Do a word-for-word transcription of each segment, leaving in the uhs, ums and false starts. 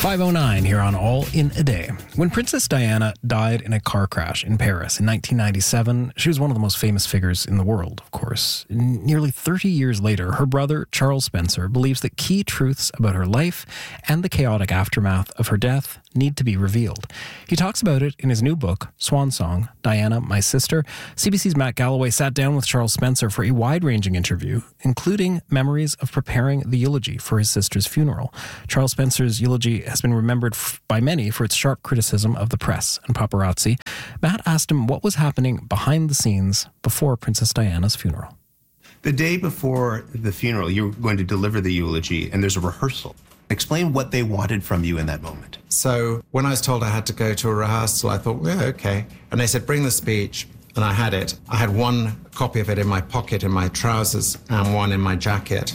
five oh nine here on All in a Day. When Princess Diana died in a car crash in Paris in nineteen ninety-seven, she was one of the most famous figures in the world, of course. Nearly thirty years later, her brother, Charles Spencer, believes that key truths about her life and the chaotic aftermath of her death need to be revealed. He talks about it in his new book, Swan Song, Diana, My Sister. C B C's Matt Galloway sat down with Charles Spencer for a wide-ranging interview, including memories of preparing the eulogy for his sister's funeral. Charles Spencer's eulogy has been remembered f- by many for its sharp criticism of the press and paparazzi. Matt asked him what was happening behind the scenes before Princess Diana's funeral. The day before the funeral, you were going to deliver the eulogy, and there's a rehearsal. Explain what they wanted from you in that moment. So when I was told I had to go to a rehearsal, I thought, yeah, okay. And they said, bring the speech. And I had it. I had one copy of it in my pocket in my trousers and one in my jacket.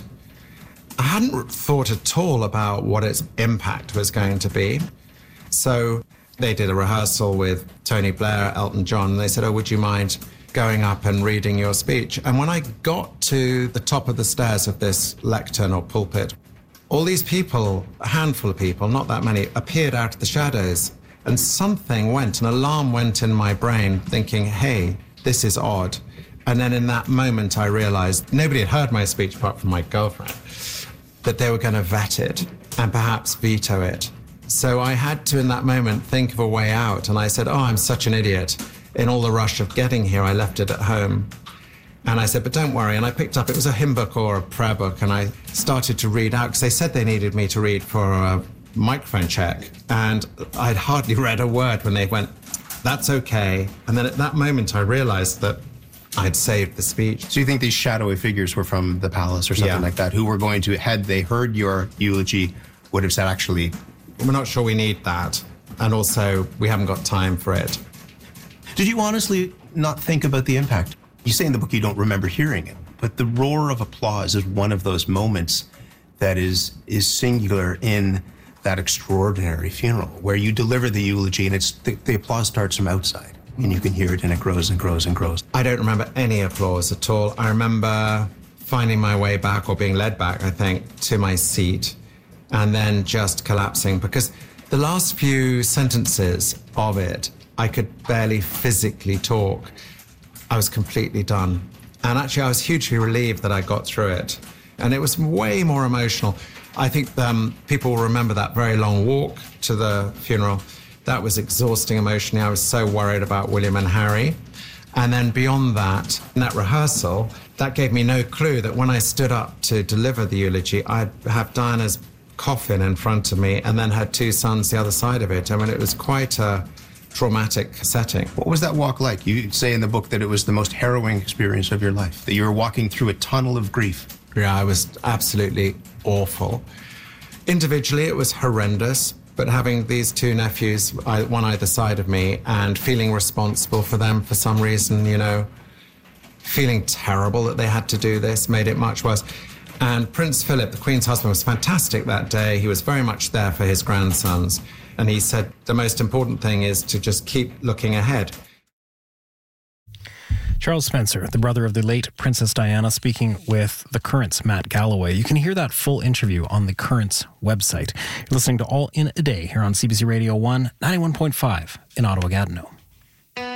I hadn't thought at all about what its impact was going to be. So they did a rehearsal with Tony Blair, Elton John, and they said, oh, would you mind going up and reading your speech? And when I got to the top of the stairs of this lectern or pulpit, all these people, a handful of people, not that many, appeared out of the shadows. And something went, an alarm went in my brain, thinking, hey, this is odd. And then in that moment, I realized nobody had heard my speech apart from my girlfriend, that they were going to vet it and perhaps veto it. So I had to, in that moment, think of a way out. And I said, oh, I'm such an idiot. In all the rush of getting here, I left it at home. And I said, but don't worry. And I picked up, it was a hymn book or a prayer book, and I started to read out, because they said they needed me to read for a microphone check. And I'd hardly read a word when they went, that's okay. And then at that moment, I realized that I'd saved the speech. So you think these shadowy figures were from the palace or something Yeah. like that, who were going to, had they heard your eulogy, would have said, actually, We're not sure we need that. And also, we haven't got time for it. did you honestly not think about the impact? You say in the book you don't remember hearing it, but the roar of applause is one of those moments that is is singular in that extraordinary funeral, where you deliver the eulogy and it's the, the applause starts from outside, and you can hear it and it grows and grows and grows. I don't remember any applause at all. I remember finding my way back, or being led back, I think, to my seat, and then just collapsing, because the last few sentences of it, I could barely physically talk. I was completely done. And actually, I was hugely relieved that I got through it. And it was way more emotional. I think um, people will remember that very long walk to the funeral. That was exhausting emotionally. I was so worried about William and Harry. And then beyond that, in that rehearsal, that gave me no clue that when I stood up to deliver the eulogy, I'd have Diana's coffin in front of me and then had two sons the other side of it. I mean, it was quite a traumatic setting. What was that walk like? You say in the book that it was the most harrowing experience of your life, that you were walking through a tunnel of grief. Yeah, I was absolutely awful. Individually, it was horrendous, but having these two nephews, one either side of me, and feeling responsible for them for some reason, you know, feeling terrible that they had to do this, made it much worse. And Prince Philip, the Queen's husband, was fantastic that day. He was very much there for his grandsons. And he said the most important thing is to just keep looking ahead. Charles Spencer, the brother of the late Princess Diana, speaking with The Current's Matt Galloway. You can hear that full interview on The Current's website. You're listening to All in a Day here on C B C Radio one, ninety-one point five in Ottawa-Gatineau.